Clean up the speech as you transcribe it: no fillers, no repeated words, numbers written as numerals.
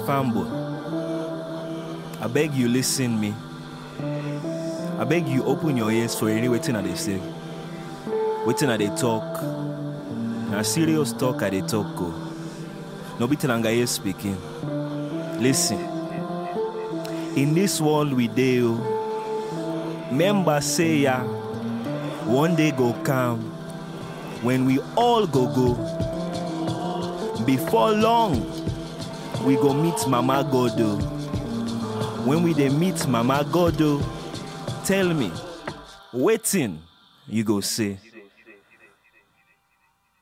Fanboy, I beg you listen me. I beg you open your ears for any waiting that they say. Waiting that they talk. Na serious talk I they talk go. No be Telangaye speaking. Listen. In this world we deal. Members say ya, one day go come when we all go. Before long, we go meet Mama Godo. When we dey meet Mama Godo, tell me, waiting you go say.